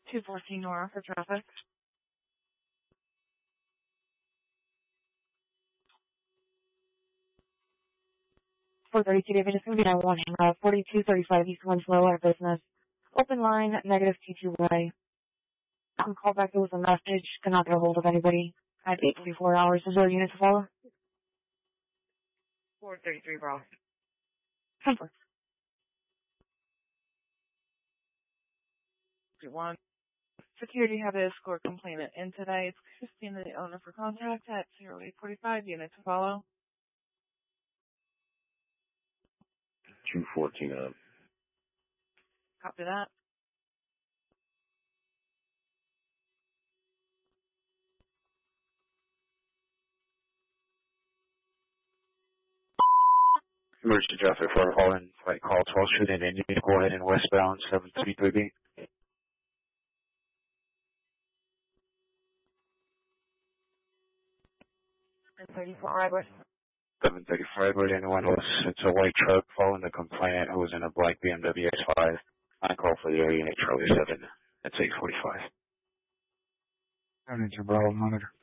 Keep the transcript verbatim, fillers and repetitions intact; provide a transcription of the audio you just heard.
two fourteen Nora for traffic. four thirty-two David, it's going to be nine one, uh, forty-two thirty-five East Winslow, our business. Open line, negative T two way. I'm called back, there was a message, could not get a hold of anybody. I had eight forty-four hours. Is there a unit to follow? four thirty-three Bravo. Simple. One. Security had to escort complainant in today. It's Christina, the owner for contact at zero eight forty-five, unit to follow. two fourteen up. Copy that. Emergency traffic for Holland, flight call twelve shooting in Indian, go ahead and westbound seven three three B. And thirty-four Edward. seven thirty-four Edward, anyone was, it's a white truck following the complainant who was in a black B M W X five. I call for the area unit Charlie seven at eight forty-five. Seven Bravo, monitor.